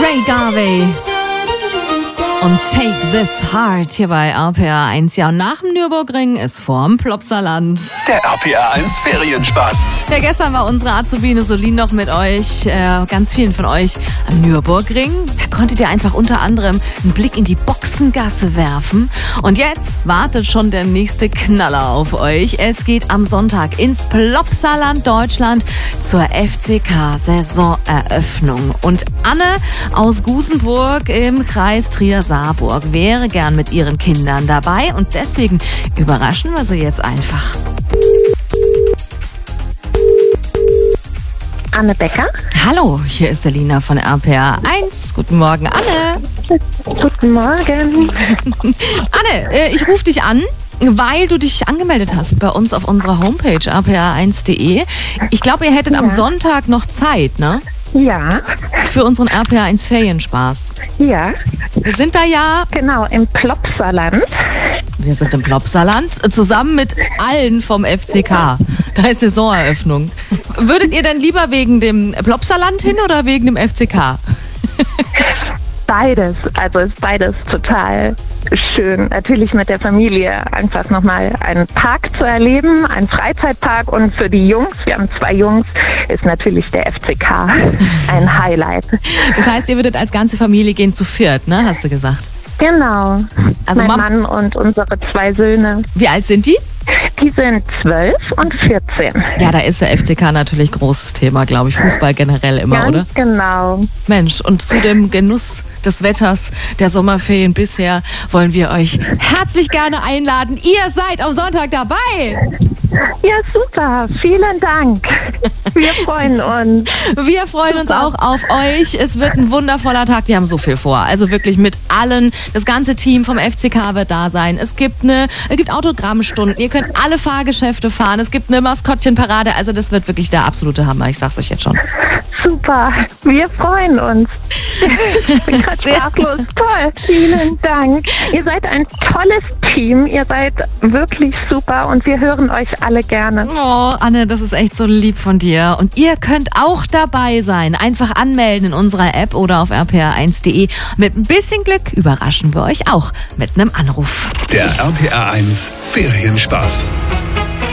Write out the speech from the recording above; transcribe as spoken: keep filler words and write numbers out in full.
Ray Garvey und Take This Heart hier bei R P R eins. Ja, und nach dem Nürburgring ist vorm Plopsaland der R P R eins Ferienspaß. Ja, gestern war unsere Azubine Solin noch mit euch, äh, ganz vielen von euch am Nürburgring. Da konntet ihr einfach unter anderem einen Blick in die Boxengasse werfen. Und jetzt wartet schon der nächste Knaller auf euch. Es geht am Sonntag ins Plopsaland Deutschland zur F C K-Saisoneröffnung. Und Anne aus Gusenburg im Kreis Trier-Saarburg wäre gern mit ihren Kindern dabei. Und deswegen überraschen wir sie jetzt einfach. Anne Becker. Hallo, hier ist Selina von R P R eins. Guten Morgen, Anne. Guten Morgen. Anne, äh, ich rufe dich an, weil du dich angemeldet hast bei uns auf unserer Homepage r p r eins punkt de. Ich glaube, ihr hättet ja am Sonntag noch Zeit, ne? Ja. Für unseren R P R eins Ferienspaß. Ja. Wir sind da ja... Genau, im Plopsaland. Wir sind im Plopsaland, zusammen mit allen vom F C K. Da ist Saisoneröffnung. Würdet ihr denn lieber wegen dem Plopsaland hin oder wegen dem F C K? Beides, also ist beides total schön. Natürlich mit der Familie einfach nochmal einen Park zu erleben, einen Freizeitpark, und für die Jungs, wir haben zwei Jungs, ist natürlich der F C K ein Highlight. Das heißt, ihr würdet als ganze Familie gehen zu viert, ne? Hast du gesagt? Genau. Also mein Mam- Mann und unsere zwei Söhne. Wie alt sind die? Die sind zwölf und vierzehn. Ja, da ist der F C K natürlich großes Thema, glaube ich. Fußball generell immer, Ganz oder? genau. Mensch, und zu dem Genuss des Wetters der Sommerferien bisher wollen wir euch herzlich gerne einladen. Ihr seid am Sonntag dabei. Ja, super. Vielen Dank. Wir freuen uns. Wir freuen uns auch auf euch. Es wird ein wundervoller Tag. Wir haben so viel vor. Also wirklich mit allen. Das ganze Team vom F C K wird da sein. Es gibt eine, es gibt Autogrammstunden. Ihr könnt alle Fahrgeschäfte fahren. Es gibt eine Maskottchenparade. Also das wird wirklich der absolute Hammer. Ich sag's euch jetzt schon. Super. Wir freuen uns. Ich bin gerade sprachlos. Toll. Vielen Dank. Ihr seid ein tolles Team. Ihr seid wirklich super und wir hören euch alle gerne. Oh, Anne, das ist echt so lieb von dir. Und ihr könnt auch dabei sein. Einfach anmelden in unserer App oder auf r p r eins punkt de. Mit ein bisschen Glück überraschen wir euch auch mit einem Anruf. Der R P R eins Ferienspaß.